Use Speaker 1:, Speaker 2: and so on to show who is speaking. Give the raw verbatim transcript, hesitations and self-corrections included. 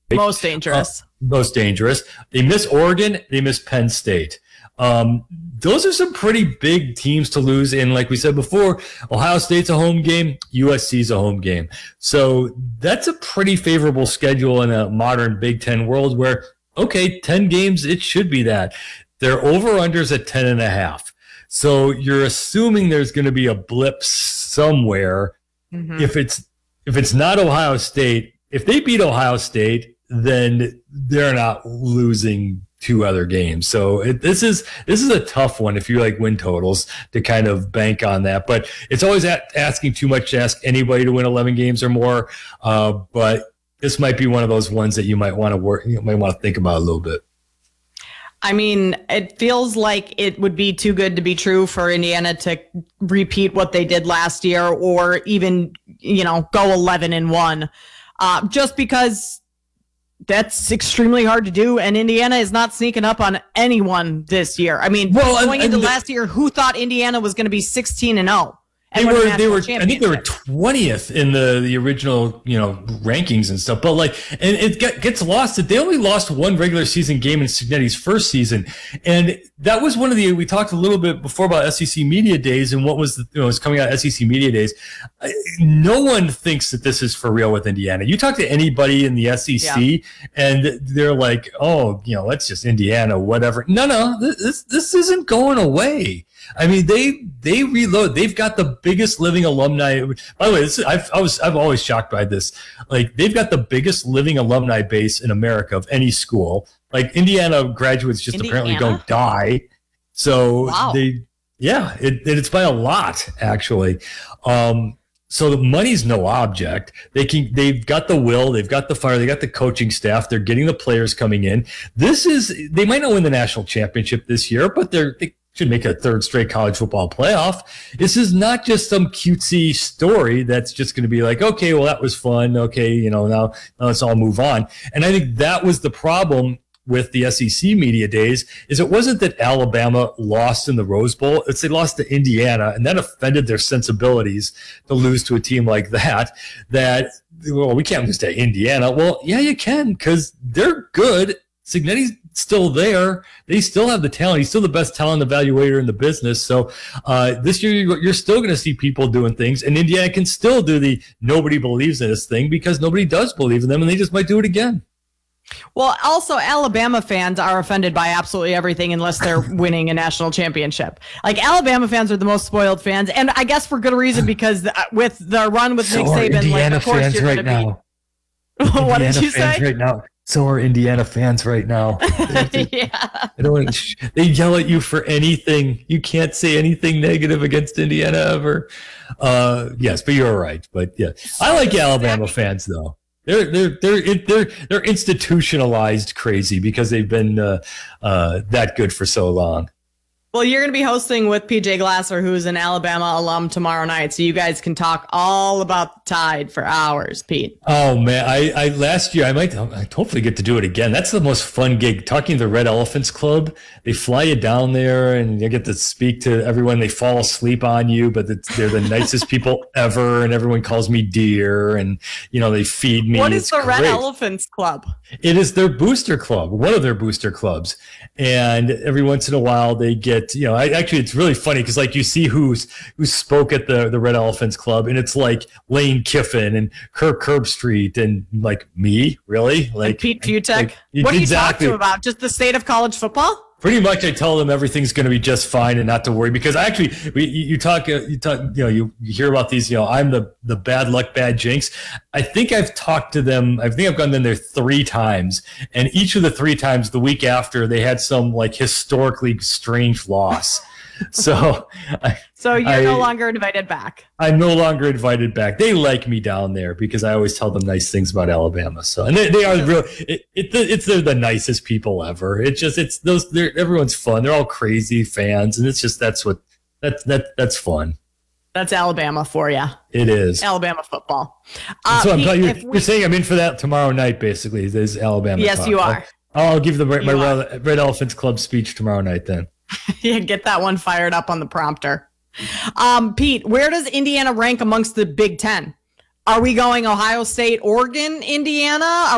Speaker 1: Most dangerous.
Speaker 2: Uh, most dangerous. They miss Oregon. They miss Penn State. Um, those are some pretty big teams to lose. And like we said before, Ohio State's a home game. U S C's a home game. So that's a pretty favorable schedule in a modern Big Ten world where, okay, ten games, it should be that. Their over-unders at ten and a half. So you're assuming there's going to be a blip somewhere. Mm-hmm. If it's if it's not Ohio State, if they beat Ohio State, then they're not losing two other games. So it, this is this is a tough one if you like win totals to kind of bank on that. But it's always at, asking too much to ask anybody to win eleven games or more. Uh, but this might be one of those ones that you might want to work. You might want to think about a little bit.
Speaker 1: I mean, it feels like it would be too good to be true for Indiana to repeat what they did last year, or even, you know, go eleven and one, uh, just because that's extremely hard to do. And Indiana is not sneaking up on anyone this year. I mean, well, going and, and into the, last year, who thought Indiana was going to be sixteen and oh?
Speaker 2: They were, they were, I think they were twentieth in the, the original, you know, rankings and stuff. But like, and it get, gets lost that they only lost one regular season game in Cignetti's first season. And that was one of the, we talked a little bit before about S E C Media Days and what was, the, you know, was coming out of S E C Media Days. No one thinks that this is for real with Indiana. You talk to anybody in the S E C yeah. and they're like, oh, you know, that's just Indiana, whatever. No, no, this, this isn't going away. I mean, they they reload. They've got the biggest living alumni. By the way, this is, I've I was I've always shocked by this. Like, they've got the biggest living alumni base in America of any school. Like, Indiana graduates just Indiana? apparently don't die. So wow. they, yeah, it, it's by a lot actually. Um, so the money's no object. They can. They've got the will. They've got the fire. They got the coaching staff. They're getting the players coming in. This is. They might not win the national championship this year, but they're. They, should make a third straight college football playoff. This is not just some cutesy story that's just going to be like, okay, well, that was fun. Okay, you know, now, now let's all move on. And I think that was the problem with the S E C Media Days, is it wasn't that Alabama lost in the Rose Bowl. It's they lost to Indiana, and that offended their sensibilities to lose to a team like that, that, well, we can't lose to Indiana. Well, yeah, you can, because they're good. Cignetti's still there. They still have the talent. He's still the best talent evaluator in the business. So uh, this year, you're still going to see people doing things, and Indiana can still do the nobody believes in this thing because nobody does believe in them, and they just might do it again.
Speaker 1: Well, also, Alabama fans are offended by absolutely everything unless they're winning a national championship. Like, Alabama fans are the most spoiled fans, and I guess for good reason, because with the run with
Speaker 2: so
Speaker 1: Nick Saban,
Speaker 2: Indiana
Speaker 1: like, of course
Speaker 2: fans
Speaker 1: you're
Speaker 2: right
Speaker 1: going
Speaker 2: now.
Speaker 1: Be... what
Speaker 2: Indiana
Speaker 1: did you
Speaker 2: fans
Speaker 1: say?
Speaker 2: Right now. So are Indiana fans right now.
Speaker 1: yeah.
Speaker 2: They, don't, they yell at you for anything. You can't say anything negative against Indiana ever. Uh, yes, but you're right. But yeah, I like Alabama fans though. They're they're they're they're they're institutionalized crazy because they've been uh, uh, that good for so long.
Speaker 1: Well, you're going to be hosting with P J Glasser, who's an Alabama alum, tomorrow night, so you guys can talk all about the Tide for hours, Pete.
Speaker 2: Oh man, I, I last year I might I hopefully get to do it again. That's the most fun gig. Talking to the Red Elephants Club, they fly you down there and you get to speak to everyone. They fall asleep on you, but they're the nicest people ever, and everyone calls me dear, and you know they feed me.
Speaker 1: What is
Speaker 2: it's
Speaker 1: the
Speaker 2: great.
Speaker 1: Red Elephants Club?
Speaker 2: It is their booster club, one of their booster clubs, and every once in a while they get. You know, I, actually, it's really funny because, like, you see who's who spoke at the, the Red Elephants Club, and it's like Lane Kiffin and Kirk Herbstreit and like me, really, like
Speaker 1: and Pete Putek. Like,
Speaker 2: exactly.
Speaker 1: What do you talk to about? Just the state of college football?
Speaker 2: Pretty much, I tell them everything's going to be just fine and not to worry because I actually, we, you talk, you talk, you know, you, you hear about these, you know, I'm the, the bad luck, bad jinx. I think I've talked to them. I think I've gone in there three times, and each of the three times the week after they had some like historically strange loss. So, I,
Speaker 1: so you're
Speaker 2: I,
Speaker 1: no longer invited back.
Speaker 2: I'm no longer invited back. They like me down there because I always tell them nice things about Alabama. So, and they, they are real. It, it, it's they're the nicest people ever. It's just it's those. They're everyone's fun. They're all crazy fans, and it's just that's what that that that's fun.
Speaker 1: That's Alabama for you.
Speaker 2: It is
Speaker 1: Alabama football. Uh,
Speaker 2: so I'm,
Speaker 1: Pete,
Speaker 2: you're, we, you're saying I'm in for that tomorrow night. Basically, there's Alabama.
Speaker 1: Yes,
Speaker 2: talk.
Speaker 1: you are.
Speaker 2: I'll, I'll give the my
Speaker 1: are.
Speaker 2: Red, Red Elephants Club speech tomorrow night. Then.
Speaker 1: Yeah, get that one fired up on the prompter. Um, Pete, where does Indiana rank amongst the Big Ten? Are we going Ohio State, Oregon, Indiana? Are